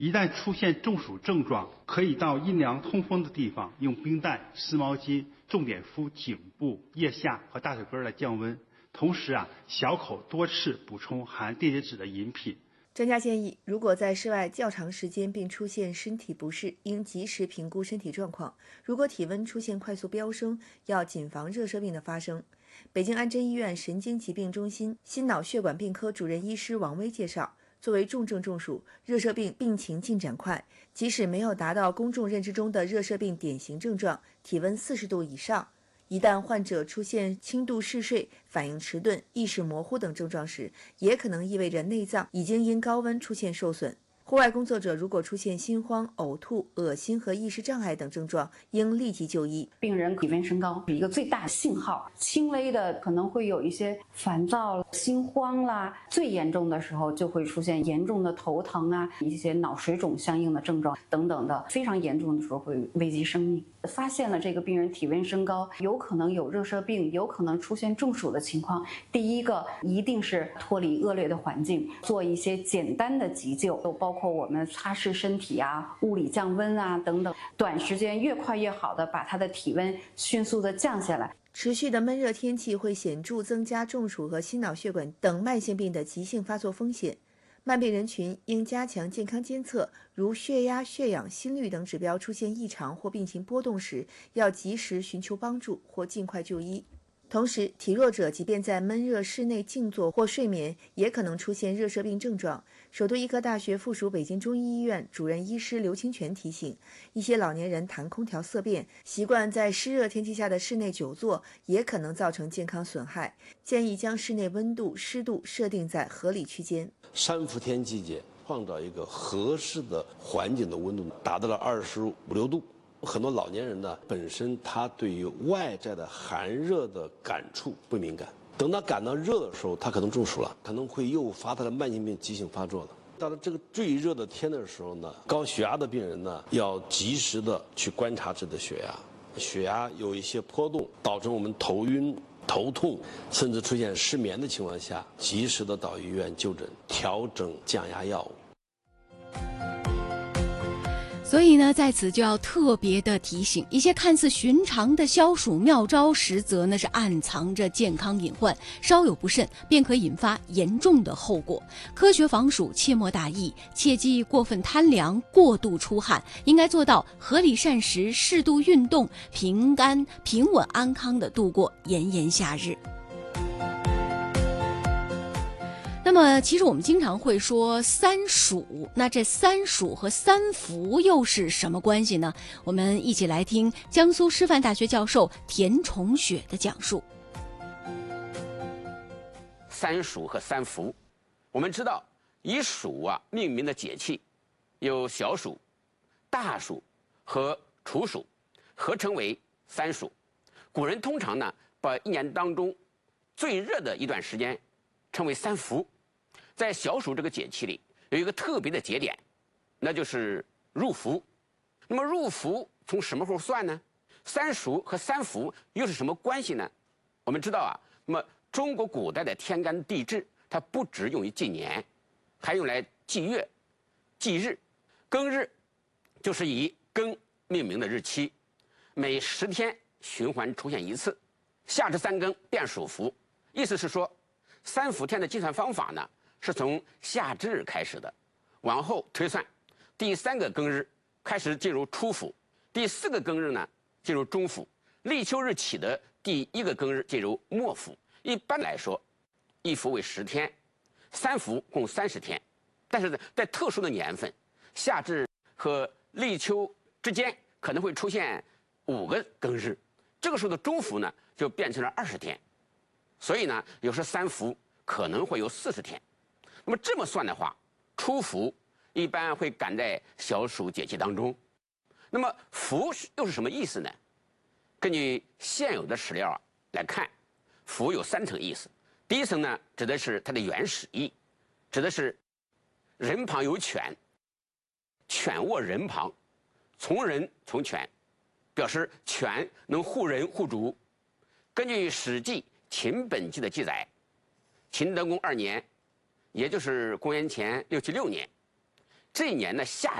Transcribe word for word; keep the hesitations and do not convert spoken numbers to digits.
一旦出现中暑症状，可以到阴凉通风的地方，用冰袋、湿毛巾重点敷颈部、腋下和大腿根来降温。同时啊，小口多次补充含电解质的饮品。 专家建议，如果在室外较长时间并出现身体不适，应及时评估身体状况。如果体温出现快速飙升，要谨防热射病的发生。北京安贞医院神经疾病中心心脑血管病科主任医师王威介绍，作为重症中暑，热射病病情进展快，即使没有达到公众认知中的热射病典型症状，体温四十度以上，一旦患者出现轻度嗜睡、反应迟钝、意识模糊等症状时，也可能意味着内脏已经因高温出现受损。户外工作者如果出现心慌、呕吐、恶心和意识障碍等症状，应立即就医。 病人体温升高是一个最大的信号，轻微的可能会有一些烦躁、心慌啦，最严重的时候就会出现严重的头疼啊，一些脑水肿相应的症状等等的，非常严重的时候会危及生命。发现了这个病人体温升高，有可能有热射病，有可能出现中暑的情况，第一个一定是脱离恶劣的环境，做一些简单的急救，都包括我们擦拭身体啊、物理降温啊等等，短时间越快越好的把他的体温迅速的降下来。 持续的闷热天气会显著增加中暑和心脑血管等慢性病的急性发作风险。慢病人群应加强健康监测，如血压、血氧、心率等指标出现异常或病情波动时，要及时寻求帮助或尽快就医。同时，体弱者即便在闷热室内静坐或睡眠，也可能出现热射病症状。首都医科大学附属北京中医医院主任医师刘清泉提醒，一些老年人谈空调色变，习惯在湿热天气下的室内久坐，也可能造成健康损害。建议将室内温度、湿度设定在合理区间。 三伏天季节，创造一个合适的环境的温度，达到了二十五六度。很多老年人呢，本身他对于外在的寒热的感触不敏感，等他感到热的时候，他可能中暑了，可能会诱发他的慢性病急性发作了。到了这个最热的天的时候呢，高血压的病人呢，要及时的去观察自己的血压，血压有一些波动，导致我们头晕、头痛，甚至出现失眠的情况下，及时的到医院就诊，调整降压药物。 所以呢，在此就要特别的提醒，一些看似寻常的消暑妙招，实则呢是暗藏着健康隐患，稍有不慎便可引发严重的后果。科学防暑，切莫大意，切忌过分贪凉、过度出汗，应该做到合理膳食、适度运动，平安、平稳、安康的度过炎炎夏日。那么其实我们经常会说三暑，那这三暑和三伏又是什么关系呢？我们一起来听江苏师范大学教授田崇雪的讲述。 三暑和三伏，我们知道以暑啊命名的节气有小暑、大暑和处暑，合称为三暑。古人通常呢把一年当中最热的一段时间称为三伏。在小暑这个节气里，有一个特别的节点，那就是入伏。那么入伏从什么时候算呢？三暑和三伏又是什么关系呢？我们知道啊，那么中国古代的天干地支，它不只用于纪年，还用来记月、记日。庚日就是以庚命名的日期，每十天循环出现一次。夏至三更便属伏，意思是说，三伏天的计算方法呢，是从夏至日开始的，往后推算，第三个庚日开始进入初伏，第四个庚日呢进入中伏，立秋日起的第一个庚日进入末伏。一般来说，一伏为十天，三伏共三十天。但是在特殊的年份，夏至和立秋之间可能会出现五个庚日，这个时候的中伏呢就变成了二十天。所以呢，有时三伏可能会有四十天。那么这么算的话，初伏一般会赶在小暑节气当中。那么伏又是什么意思呢？根据现有的史料啊来看，伏有三层意思。第一层呢，指的是它的原始意，指的是人旁有犬，犬卧人旁，从人从犬，表示犬能护人护主。根据《史记·秦本纪》的记载，秦德公二年，也就是公元前六七六年， 这一年呢夏